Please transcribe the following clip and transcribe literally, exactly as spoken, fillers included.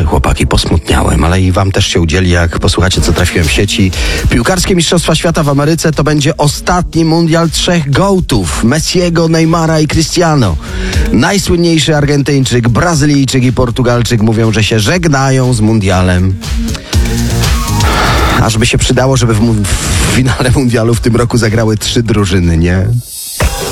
Oj, chłopaki, posmutniałem, ale i wam też się udzieli, jak posłuchacie, co trafiłem w sieci. Piłkarskie Mistrzostwa Świata w Ameryce to będzie ostatni mundial trzech gołtów. Messiego, Neymara i Cristiano. Najsłynniejszy Argentyńczyk, Brazylijczyk i Portugalczyk mówią, że się żegnają z mundialem. Ażby się przydało, żeby w, mu- w finale mundialu w tym roku zagrały trzy drużyny, nie?